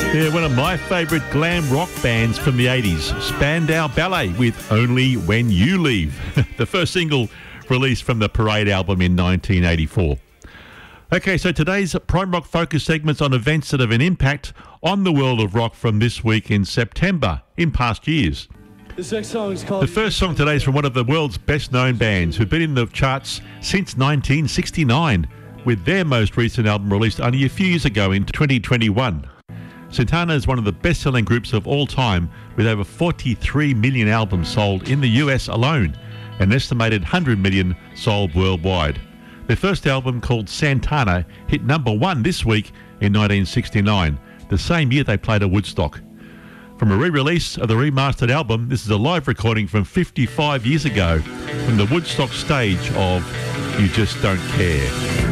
Yeah, one of my favourite glam rock bands from the 80s, Spandau Ballet with Only When You Leave, the first single released from the Parade album in 1984. Okay, so today's Prime Rock Focus segment's on events that have an impact on the world of rock from this week in September in past years. This next song is called... The first song today is from one of the world's best-known bands who've been in the charts since 1969, with their most recent album released only a few years ago in 2021. Santana is one of the best-selling groups of all time, with over 43 million albums sold in the US alone, and an estimated 100 million sold worldwide. Their first album, called Santana, hit number one this week in 1969, the same year they played at Woodstock. From a re-release of the remastered album, this is a live recording from 55 years ago from the Woodstock stage of You Just Don't Care.